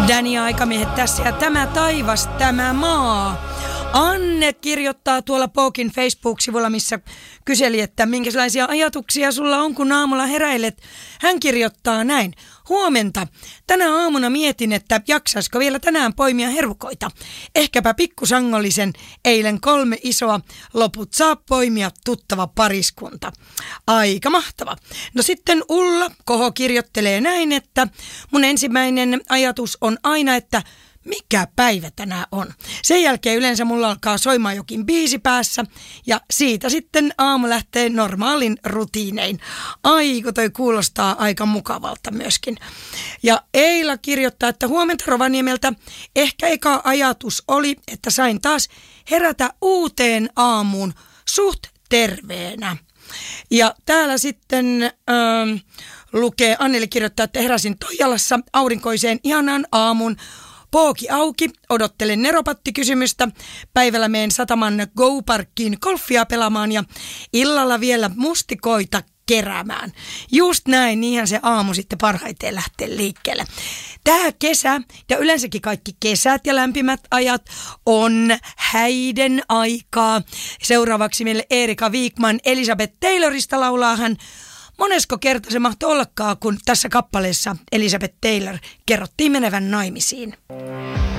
Danny ja aikamiehet tässä ja tämä taivas, tämä maa. Anne kirjoittaa tuolla Pookin Facebook-sivulla, missä kyseli, että minkälaisia ajatuksia sulla on, kun aamulla heräilet. Hän kirjoittaa näin. Huomenta. Tänä aamuna mietin, että jaksaisiko vielä tänään poimia herkukoita. Ehkäpä pikkusangollisen, eilen 3 isoa, loput saa poimia tuttava pariskunta. Aika mahtava. No sitten Ulla Koho kirjoittelee näin, että mun ensimmäinen ajatus on aina, että mikä päivä tänään on. Sen jälkeen yleensä mulla alkaa soimaan jokin biisi päässä ja siitä sitten aamu lähtee normaalin rutiinein. Ai, kun toi kuulostaa aika mukavalta myöskin. Ja Eila kirjoittaa, että huomenta Rovaniemeltä ehkä eka ajatus oli, että sain taas herätä uuteen aamuun suht terveenä. Ja täällä sitten lukee, Anneli kirjoittaa, että heräsin Toijalassa aurinkoiseen ihanaan aamun. Pooki auki, odottelen neropattikysymystä. Päivällä meen Sataman Go-parkkiin golfia pelaamaan ja illalla vielä mustikoita keräämään. Just näin, niinhän se aamu sitten parhaiten lähtee liikkeelle. Tämä kesä ja yleensäkin kaikki kesät ja lämpimät ajat on häiden aikaa. Seuraavaksi meille Erika Wikman Elizabeth Taylorista laulaa hän. Monesko kerta se mahtoi ollakaan, kun tässä kappaleessa Elizabeth Taylor kerrottiin menevän naimisiin.